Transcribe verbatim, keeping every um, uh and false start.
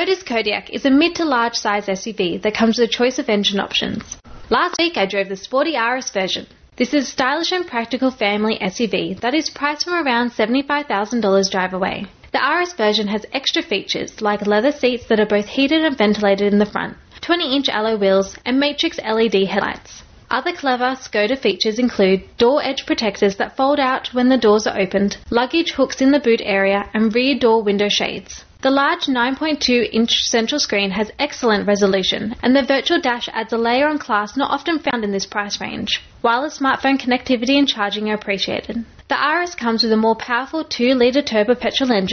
Skoda's Kodiaq is a mid to large size S U V that comes with a choice of engine options. Last week I drove the sporty R S version. This is a stylish and practical family S U V that is priced from around seventy-five thousand dollars drive away. The R S version has extra features like leather seats that are both heated and ventilated in the front, twenty inch alloy wheels and matrix L E D headlights. Other clever Skoda features include door edge protectors that fold out when the doors are opened, luggage hooks in the boot area and rear door window shades. The large nine point two inch central screen has excellent resolution, and the virtual dash adds a layer on class not often found in this price range. Wireless smartphone connectivity and charging are appreciated. The R S comes with a more powerful two litre turbo petrol engine